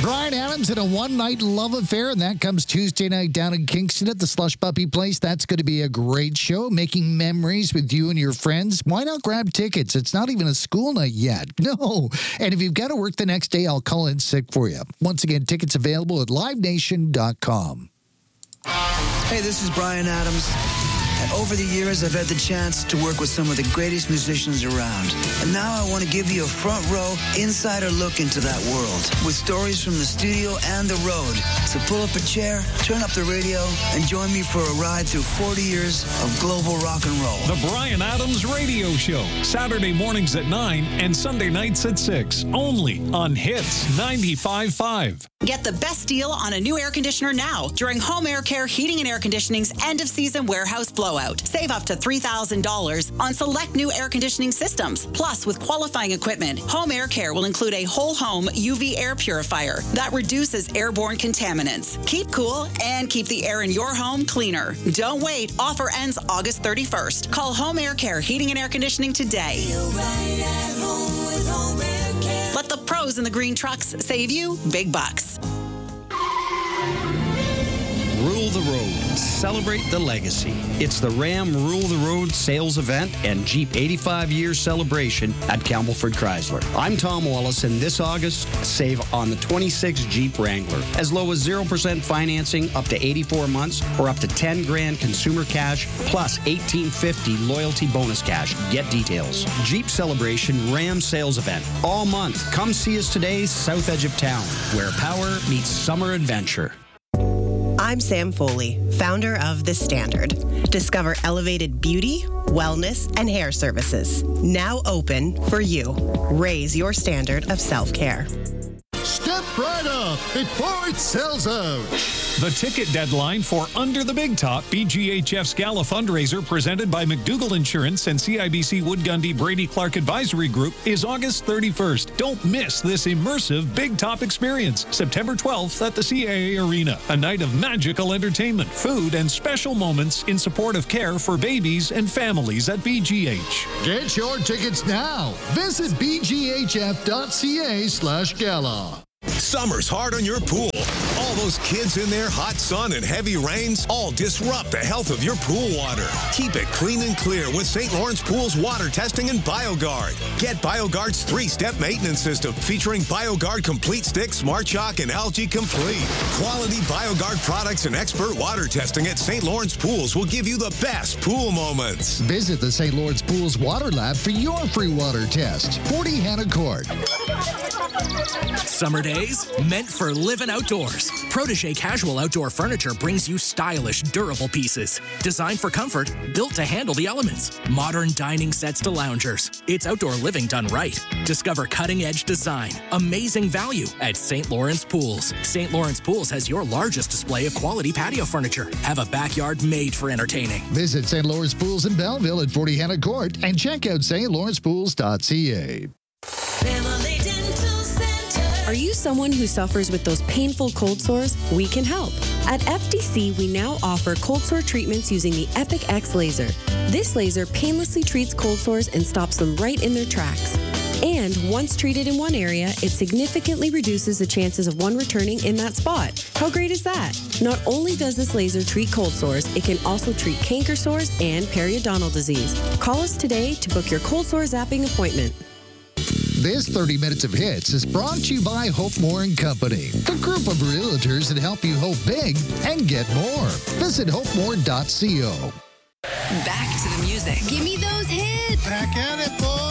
Bryan Adams in a one-night love affair, and that comes Tuesday night down in Kingston at the Slush Puppy Place. That's going to be a great show, making memories with you and your friends. Why not grab tickets? It's not even a school night yet. No. And if you've got to work the next day, I'll call in sick for you. Once again, tickets available at livenation.com. Hey, this is Bryan Adams. And over the years, I've had the chance to work with some of the greatest musicians around. And now I want to give you a front row, insider look into that world with stories from the studio and the road. So pull up a chair, turn up the radio, and join me for a ride through 40 years of global rock and roll. The Bryan Adams Radio Show, Saturday mornings at 9 and Sunday nights at 6, only on Hits 95.5. Get the best deal on a new air conditioner now during Home Air Care Heating and Air Conditioning's end-of-season warehouse blowout. Save up to $3,000 on select new air conditioning systems. Plus, with qualifying equipment, Home Air Care will include a whole-home UV air purifier that reduces airborne contaminants. Keep cool and keep the air in your home cleaner. Don't wait. Offer ends August 31st. Call Home Air Care Heating and Air Conditioning today. Let the pros in the green trucks save you big bucks. Rule the Road. Celebrate the legacy. It's the Ram Rule the Road sales event and Jeep 85-year celebration at Campbellford Chrysler. I'm Tom Wallace, and this August, save on the 26 Jeep Wrangler. As low as 0% financing, up to 84 months, or up to 10 grand consumer cash, plus $1,850 loyalty bonus cash. Get details. Jeep Celebration Ram sales event. All month. Come see us today, south edge of town, where power meets summer adventure. I'm Sam Foley, founder of The Standard. Discover elevated beauty, wellness, and hair services. Now open for you. Raise your standard of self-care. Step right up before it sells out. The ticket deadline for Under the Big Top, BGHF's Gala fundraiser presented by McDougall Insurance and CIBC Wood Gundy Brady Clark Advisory Group is August 31st. Don't miss this immersive Big Top experience. September 12th at the CAA Arena. A night of magical entertainment, food, and special moments in support of care for babies and families at BGH. Get your tickets now. Visit bghf.ca/gala. Summer's hard on your pool. All those kids in there, hot sun and heavy rains, all disrupt the health of your pool water. Keep it clean and clear with St. Lawrence Pool's water testing and BioGuard. Get BioGuard's 3-step maintenance system featuring BioGuard Complete Stick, Smart Shock, and Algae Complete. Quality BioGuard products and expert water testing at St. Lawrence Pools will give you the best pool moments. Visit the St. Lawrence Pools Water Lab for your free water test. 40 Hannah Court. Summer days meant for living outdoors. Protégé Casual Outdoor Furniture brings you stylish, durable pieces. Designed for comfort, built to handle the elements. Modern dining sets to loungers. It's outdoor living done right. Discover cutting-edge design, amazing value at St. Lawrence Pools. St. Lawrence Pools has your largest display of quality patio furniture. Have a backyard made for entertaining. Visit St. Lawrence Pools in Belleville at 40 Hannah Court and check out stlawrencepools.ca. Are you someone who suffers with those painful cold sores? We can help. At FDC, we now offer cold sore treatments using the Epic X laser. This laser painlessly treats cold sores and stops them right in their tracks. And once treated in one area, it significantly reduces the chances of one returning in that spot. How great is that? Not only does this laser treat cold sores, it can also treat canker sores and periodontal disease. Call us today to book your cold sore zapping appointment. This 30 Minutes of Hits is brought to you by Hope Moore & Company, the group of realtors that help you hope big and get more. Visit hopemore.co. Back to the music. Give me those hits. Back at it, boy.